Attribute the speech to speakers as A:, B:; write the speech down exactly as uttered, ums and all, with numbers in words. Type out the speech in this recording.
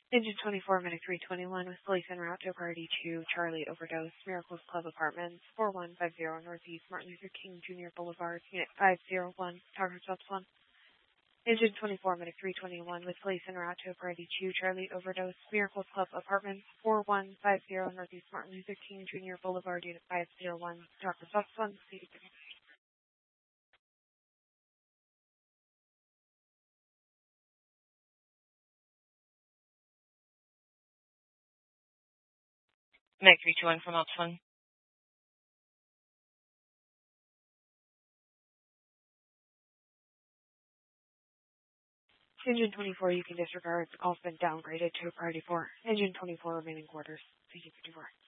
A: Engine twenty-four, Medic three twenty-one with police en route to Priority two, Charlie Overdose, Miracles Club Apartments, four one five zero Northeast Martin Luther King Junior Boulevard, Unit five zero one, Tower Subs one. Engine twenty-four, Medic three twenty-one with police en route to Priority two, Charlie Overdose, Miracles Club Apartments, four one five zero Northeast Martin Luther King Junior Boulevard, Unit five zero one, Tower Subs one.
B: Meg three two one from Ops one.
A: Engine twenty-four, you can disregard. The call's been downgraded to a Priority four. Engine twenty-four, remaining quarters. C Q fifty-four.